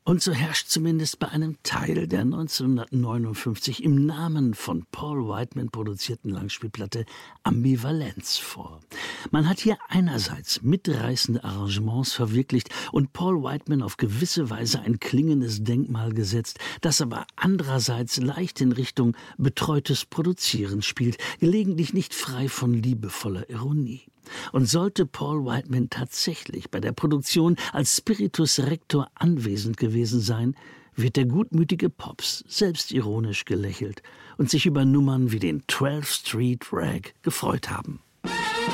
Und so herrscht zumindest bei einem Teil der 1959 im Namen von Paul Whiteman produzierten Langspielplatte Ambivalenz vor. Man hat hier einerseits mitreißende Arrangements verwirklicht und Paul Whiteman auf gewisse Weise ein klingendes Denkmal gesetzt, das aber andererseits leicht in Richtung betreutes Produzieren spielt, gelegentlich nicht frei von liebevoller Ironie. Und sollte Paul Whiteman tatsächlich bei der Produktion als Spiritus Rector anwesend gewesen sein, wird der gutmütige Pops selbstironisch gelächelt und sich über Nummern wie den 12th Street Rag gefreut haben.